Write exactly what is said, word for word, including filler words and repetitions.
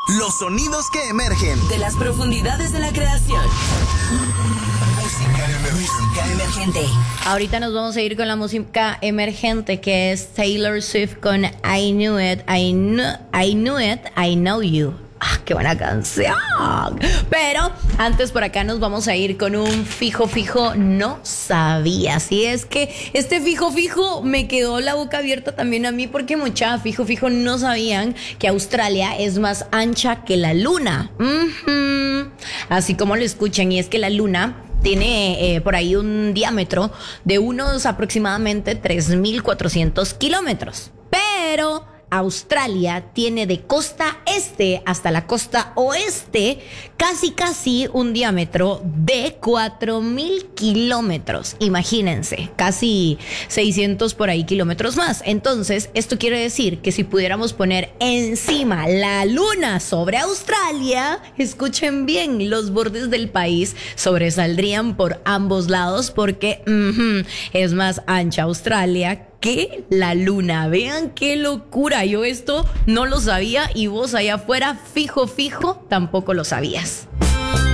Los sonidos que emergen de las profundidades de la creación. Música emergente. Música emergente. Ahorita nos vamos a ir con la música emergente, que es Taylor Swift con I Knew It, I Knew, I Knew It, I Know You. ¡Ah, qué buena canción! Pero antes por acá nos vamos a ir con un fijo fijo no sabía. Así es que este fijo fijo me quedó la boca abierta también a mí, porque mucha fijo fijo no sabían que Australia es más ancha que la luna. Uh-huh. Así como lo escuchan, y es que la luna tiene eh, por ahí un diámetro de unos aproximadamente tres mil cuatrocientos kilómetros. Pero Australia tiene de costa este hasta la costa oeste casi casi un diámetro de cuatro mil kilómetros. Imagínense, casi seiscientos por ahí kilómetros más. Entonces, esto quiere decir que si pudiéramos poner encima la luna sobre Australia, escuchen bien, los bordes del país sobresaldrían por ambos lados, porque uh-huh, es más ancha Australia que la luna. Vean qué locura. Yo esto no lo sabía, y vos allá afuera, fijo, fijo, tampoco lo sabías.